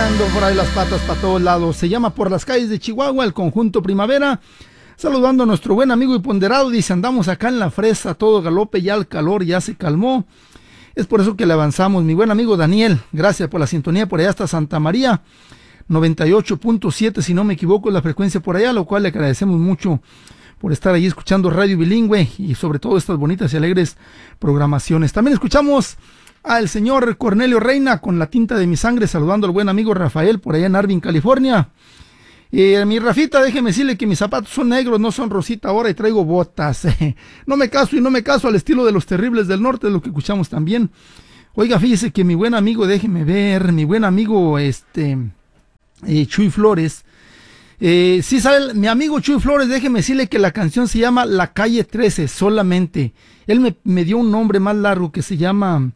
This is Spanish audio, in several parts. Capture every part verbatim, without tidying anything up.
tirando por ahí las patas para todos lados. Se llama Por las calles de Chihuahua, el conjunto Primavera. Saludando a nuestro buen amigo y ponderado, dice, andamos acá en la fresa, todo galope, ya el calor ya se calmó. Es por eso que le avanzamos. Mi buen amigo Daniel, gracias por la sintonía por allá hasta Santa María. noventa y ocho punto siete, si no me equivoco, es la frecuencia por allá, lo cual le agradecemos mucho por estar ahí escuchando Radio Bilingüe y sobre todo estas bonitas y alegres programaciones. También escuchamos al señor Cornelio Reina con La tinta de mi sangre, saludando al buen amigo Rafael por allá en Arvin, California. Eh, mi Rafita, déjeme decirle que mis zapatos son negros, no son rosita ahora y traigo botas. No me caso y no me caso al estilo de los Terribles del Norte, es lo que escuchamos también. Oiga, fíjese que mi buen amigo, déjeme ver, mi buen amigo este eh, Chuy Flores, eh, sí sabe, mi amigo Chuy Flores, déjeme decirle que la canción se llama La Calle trece solamente. Él me, me dio un nombre más largo que se llama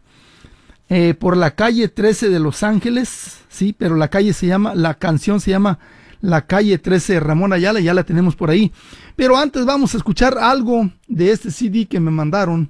eh, Por la Calle trece de Los Ángeles, sí, pero la calle se llama, la canción se llama La Calle trece de Ramón Ayala, ya la tenemos por ahí. Pero antes vamos a escuchar algo de este C D que me mandaron.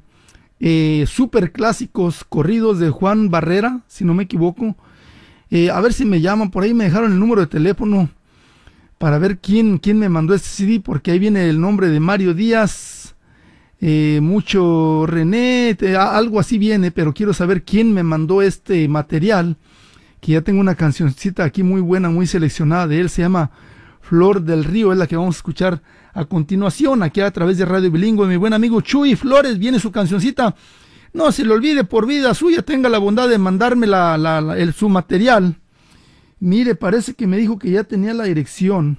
Eh, super clásicos, corridos de Juan Barrera, si no me equivoco. Eh, a ver si me llaman, por ahí me dejaron el número de teléfono para ver quién, quién me mandó este C D, porque ahí viene el nombre de Mario Díaz, eh, mucho René, te, algo así viene, pero quiero saber quién me mandó este material, que ya tengo una cancioncita aquí muy buena, muy seleccionada de él, se llama Flor del Río, es la que vamos a escuchar a continuación, aquí a través de Radio Bilingüe. Mi buen amigo Chuy Flores, viene su cancioncita, no se le olvide, por vida suya, tenga la bondad de mandarme la, la, la, el, su material. Mire, parece que me dijo que ya tenía la dirección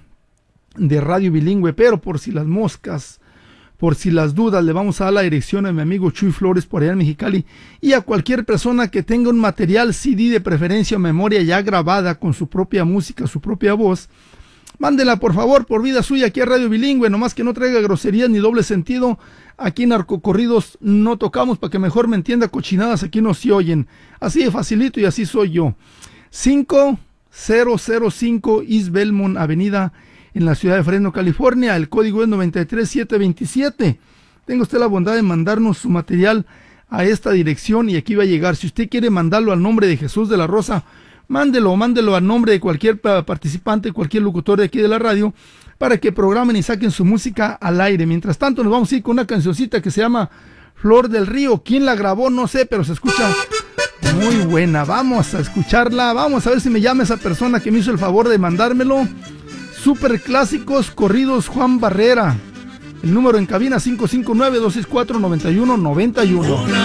de Radio Bilingüe, pero por si las moscas, por si las dudas, le vamos a dar la dirección a mi amigo Chuy Flores por allá en Mexicali, y a cualquier persona que tenga un material C D de preferencia o memoria ya grabada con su propia música, su propia voz, mándela por favor, por vida suya, aquí a Radio Bilingüe, nomás que no traiga groserías ni doble sentido. Aquí en Narcocorridos no tocamos, para que mejor me entienda, cochinadas aquí no se oyen. Así de facilito y así soy yo. cinco cero cero cinco East Belmont Avenida, en la ciudad de Fresno, California. El código es noventa y tres mil setecientos veintisiete. Tenga usted la bondad de mandarnos su material a esta dirección y aquí va a llegar. Si usted quiere mandarlo al nombre de Jesús de la Rosa, mándelo, mándelo al nombre de cualquier participante, cualquier locutor de aquí de la radio, para que programen y saquen su música al aire. Mientras tanto, nos vamos a ir con una cancioncita que se llama Flor del Río. ¿Quién la grabó? No sé, pero se escucha muy buena. Vamos a escucharla. Vamos a ver si me llama esa persona que me hizo el favor de mandármelo. Super clásicos, corridos Juan Barrera. El número en cabina cinco cinco nueve, dos seis cuatro, nueve uno nueve uno.